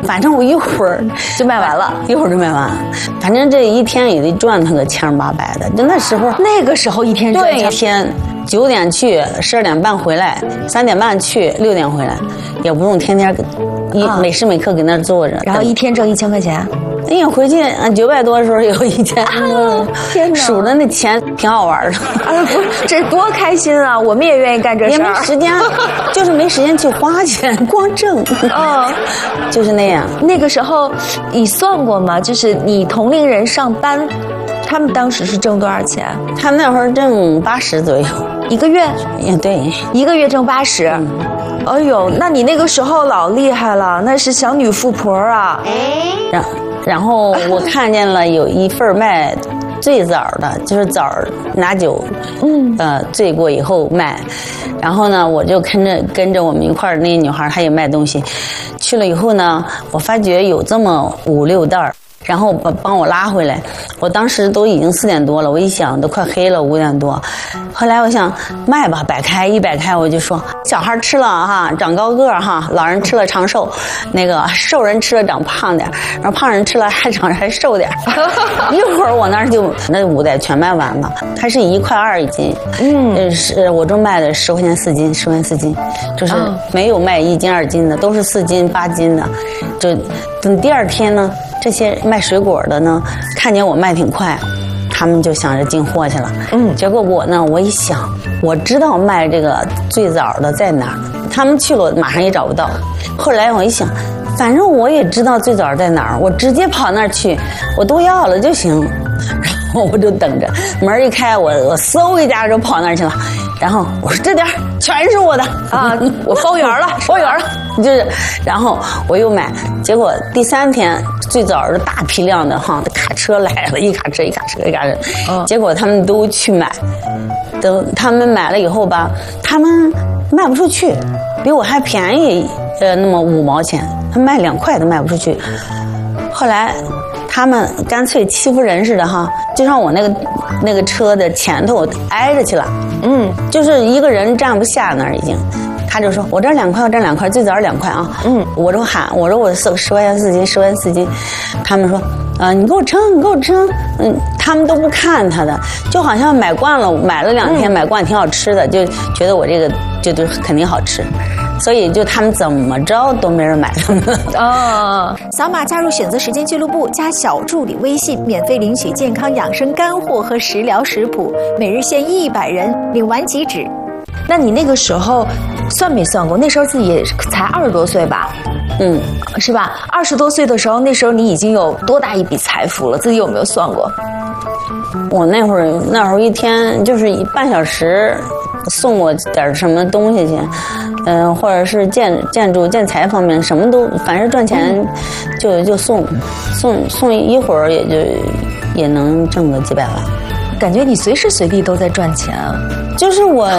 反正我一会儿就卖完了， 一会儿就卖完。反正这一天也得赚他个700-800的。就那时候一天赚对，一天9点去，12点半回来，3点半去，6点回来，也不用天天每时每刻给那儿坐着。 然后一天挣1000块钱。 哎，回去900多的时候有1000， 天哪， 数着那钱挺好玩的。 这多开心啊！我们也愿意干这事儿。 也没时间，就是没时间去花钱，光挣。就是那样。 那个时候你算过吗？就是你同龄人上班，他们当时是挣多少钱？ 他们那会儿挣80左右 1个月。 也对 ，1个月挣80。哎呦，那你那个时候老厉害了，那是小女富婆啊。 然后我看见了有一份卖醉枣的，就是枣拿酒，醉过以后卖。然后呢，我就跟着我们一块儿那个女孩，她也卖东西。去了以后呢，我发觉有这么5-6袋。然后帮我拉回来，我当时都已经4点多了，我一想都快黑了，5点多。后来我想卖吧，一摆开我就说，小孩吃了哈长高个哈，老人吃了长寿，那个瘦人吃了长胖点，然后胖人吃了还瘦点。一会儿我那5袋全卖完了，它是1.2块一斤，是我这卖的10块钱4斤，10块钱4斤，就是没有卖1斤2斤的，都是4斤8斤的。就等第二天呢，这些卖水果的呢，看见我卖挺快，他们就想着进货去了。结果我一想，我知道卖这个最早的在哪儿，他们去了我马上也找不到。后来我一想，反正我也知道最早在哪儿，我直接跑那儿去，我都要了就行。然后我就等着，门一开，我嗖一下就跑那儿去了。然后我说这点全是我的啊，我包圆了，就是，然后我又买，结果第3天最早是大批量的哈，卡车来了，一卡车，结果他们都去买，等他们买了以后吧，他们卖不出去，比我还便宜那么5毛钱，他卖2块都卖不出去。后来他们干脆欺负人似的哈，就让我那个车的前头挨着去了，就是一个人站不下那儿已经。他就说我这2块，我这2块，最早2块啊，我就喊，我说我10块钱4斤，10块钱4斤，他们说你给我称，他们都不看他的，就好像买惯了，买了2天，买惯挺好吃的，就觉得我这个就肯定好吃。所以就他们怎么着都没人买他们扫码加入选择时间俱乐部，加小助理微信，免费领取健康养生干货和食疗食谱，每日限100人，领完即止。 那你那个时候算没算过？那时候自己也才20多岁吧？是吧？20多岁的时候，那时候你已经有多大一笔财富了？自己有没有算过？ 我那会儿一天就是半小时送我点什么东西去，或者是建筑建材方面什么都，反正赚钱就送一会儿也能挣个几百万。 感觉你随时随地都在赚钱啊！ 就是我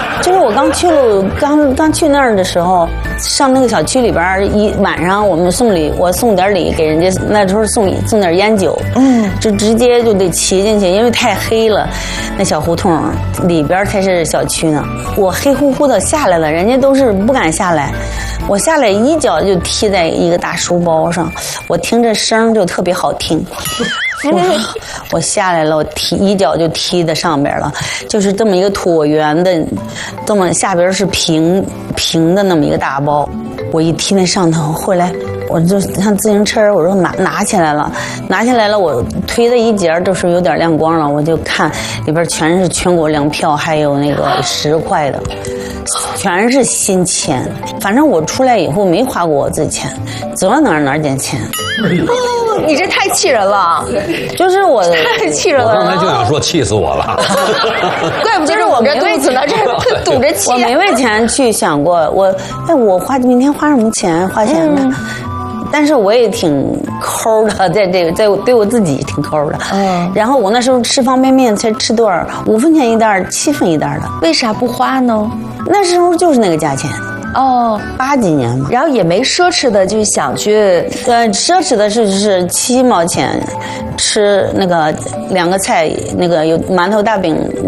刚去那儿的时候，上那个小区里边，一晚上我送点礼给人家，那时候送点烟酒，就直接就得骑进去，因为太黑了，那小胡同里边才是小区呢。我黑乎乎的下来了，人家都是不敢下来，我下来一脚就踢在一个大书包上，我听着声就特别好听。我下来了，我一脚就踢在上边了，就是这么一个椭圆的，这么下边是平的那么一个大包，我一踢那上头，后来我就像自行车，我说拿起来了，我推的一截就是有点亮光了，我就看里边全是全国粮票，还有那个10块的，全是新钱。反正我出来以后没花过我自己钱，走到哪儿捡钱。 你这太气人了， 就是我太气人了。 我刚才就想说气死我了， 怪不得是我这肚子呢，这堵着气。 我没为钱去想过，我明天花什么钱花钱呢？但是我也挺抠的，在对我自己挺抠的。然后我那时候吃方便面才吃多少？5分钱一袋，7分一袋的。 为啥不花呢？ 那时候就是那个价钱。80几年嘛， 然后也没奢侈的，就想去， 奢侈的是7毛钱吃那个2个菜，那个有馒头大饼